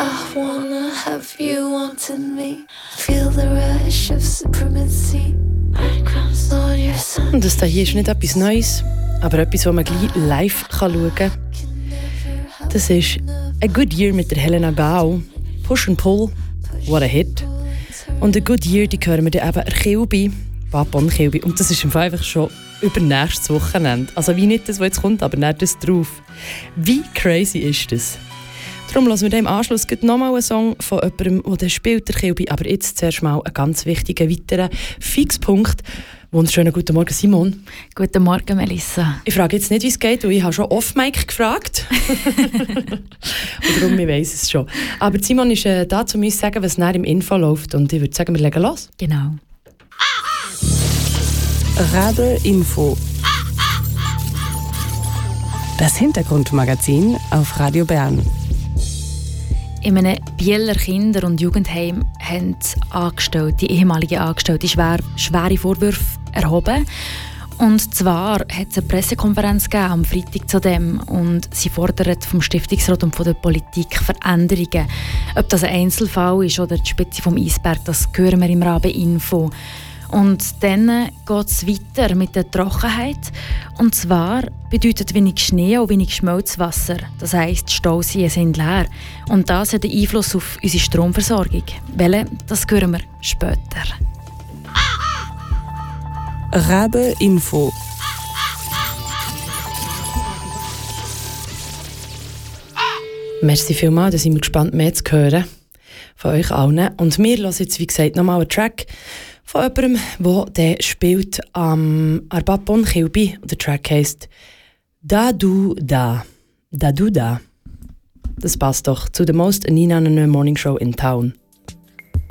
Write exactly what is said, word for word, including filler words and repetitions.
I wanna have you wanting me. Feel the rush of supremacy. On your sun. Und das hier ist nicht etwas Neues, aber etwas, was man gleich live schauen kann. Das ist A Good Year mit der Helena Bau. Push and Pull, what a hit. Und A Good Year, die hören wir dann eben Kilby, Babon Kilby. Und das ist einfach schon über nächstes Wochenende. Also wie nicht das, was jetzt kommt, aber nicht das drauf. Wie crazy ist das? Darum hören wir dann im Anschluss nochmal einen Song von jemandem, der spielt, der Kilby. Aber jetzt zuerst mal einen ganz wichtigen weiteren Fixpunkt. Wunderschönen guten Morgen, Simon. Guten Morgen, Melissa. Ich frage jetzt nicht, wie es geht, weil ich habe schon off-mic gefragt. Und darum, ich weiss es schon. Aber Simon ist äh, da, um uns zu sagen, was nachher im Info läuft. Und ich würde sagen, wir legen los. Genau. Radio Info. Das Hintergrundmagazin auf Radio Bern. In einem Bieler Kinder- und Jugendheim haben Angestellte, die ehemaligen Angestellte schwer, schwere Vorwürfe erhoben. Und zwar hat es eine Pressekonferenz gegeben am Freitag zu dem und sie fordern vom Stiftungsrat und von der Politik Veränderungen. Ob das ein Einzelfall ist oder die Spitze vom Eisberg, das hören wir im Rabe Info. Und dann geht es weiter mit der Trockenheit. Und zwar bedeutet wenig Schnee und wenig Schmelzwasser. Das heisst, die Stauseen sind leer. Und das hat einen Einfluss auf unsere Stromversorgung. Welche, das hören wir später. Rabe Info. Merci vielmals, da sind wir gespannt, mehr zu hören von euch allen. Und wir hören jetzt, wie gesagt, nochmal einen Track von jemandem, der spielt am Arbabon Kilby. Der Track heisst Da Du Da. Da Du Da. Das passt doch zu der most Nina Morning Show in Town.